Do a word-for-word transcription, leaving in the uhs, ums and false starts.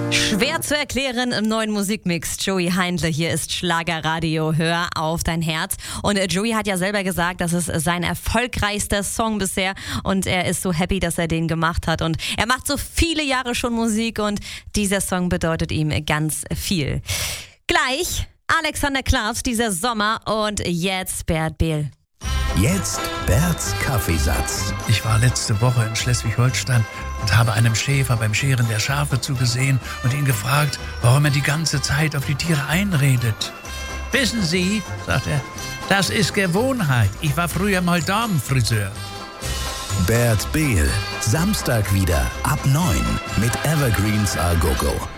Schwer zu erklären im neuen Musikmix. Joey Heindle, hier ist Schlagerradio. Hör auf dein Herz. Und Joey hat ja selber gesagt, das ist sein erfolgreichster Song bisher. Und er ist so happy, dass er den gemacht hat. Und er macht so viele Jahre schon Musik und dieser Song bedeutet ihm ganz viel. Gleich Alexander Klavs, dieser Sommer, und jetzt Bert Behl. Jetzt Berts Kaffeesatz. Ich war letzte Woche in Schleswig-Holstein und habe einem Schäfer beim Scheren der Schafe zugesehen und ihn gefragt, warum er die ganze Zeit auf die Tiere einredet. Wissen Sie, sagt er, das ist Gewohnheit. Ich war früher mal Damenfriseur. Bert Behl, Samstag wieder ab neun mit Evergreens A Go Go.